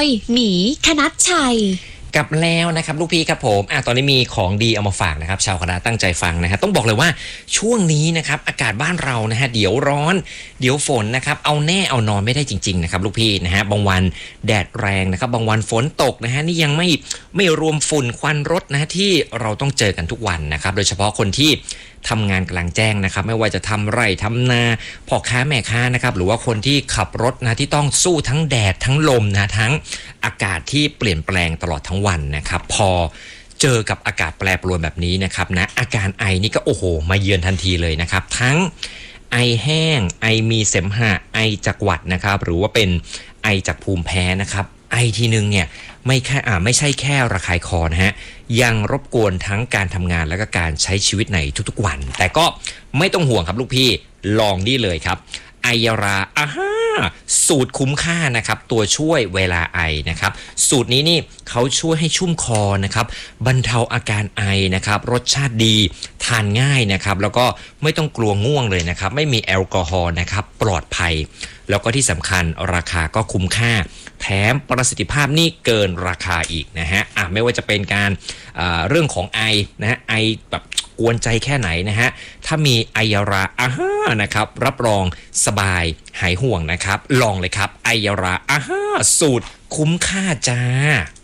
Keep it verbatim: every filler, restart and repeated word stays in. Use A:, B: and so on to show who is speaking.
A: ยหมีคณัชชัย
B: กลับแล้วนะครับลูกพี่ครับผมอ่ะตอนนี้มีของดีเอามาฝากนะครับชาวคณะตั้งใจฟังนะฮะต้องบอกเลยว่าช่วงนี้นะครับอากาศบ้านเรานะฮะเดี๋ยวร้อนเดี๋ยวฝนนะครับเอาแน่เอานอนไม่ได้จริงๆนะครับลูกพี่นะฮะบางวันแดดแรงนะครับบางวันฝนตกนะฮะนี่ยังไม่ไม่รวมฝุ่นควันรถนะที่เราต้องเจอกันทุกวันนะครับโดยเฉพาะคนที่ทำงานกลางแจ้งนะครับไม่ว่าจะทำไร่ทำนาพ่อค้าแม่ค้านะครับหรือว่าคนที่ขับรถนะที่ต้องสู้ทั้งแดดทั้งลมนะทั้งอากาศที่เปลี่ยนแปลงตลอดทั้งวันนะครับพอเจอกับอากาศแปรปรวนแบบนี้นะครับนะอาการไอนี่ก็โอ้โหมาเยือนทันทีเลยนะครับทั้งไอแห้งไอมีเสมหะไอจากหวัดนะครับหรือว่าเป็นไอจากภูมิแพ้นะครับไอทีนึงเนี่ยไม่แค่อ่าไม่ใช่แค่ระคายคอนะฮะยังรบกวนทั้งการทำงานและก็การใช้ชีวิตในทุกๆวันแต่ก็ไม่ต้องห่วงครับลูกพี่ลองนี่เลยครับไอยาราอ่าฮะสูตรคุ้มค่านะครับตัวช่วยเวลาไอนะครับสูตรนี้นี่เขาช่วยให้ชุ่มคอนะครับบรรเทาอาการไอนะครับรสชาติดีทานง่ายนะครับแล้วก็ไม่ต้องกลัวง่วงเลยนะครับไม่มีแอลกอฮอล์นะครับปลอดภัยแล้วก็ที่สำคัญราคาก็คุ้มค่าแถมประสิทธิภาพนี่เกินราคาอีกนะฮะอ่ะไม่ว่าจะเป็นการเรื่องของไอนะฮะไอแบบกวนใจแค่ไหนนะฮะถ้ามีไอยาราอ่าฮะนะครับรับรองสบายหายห่วงนะครับลองเลยครับไอยาราอ่าฮะสูตรคุ้มค่าจ้า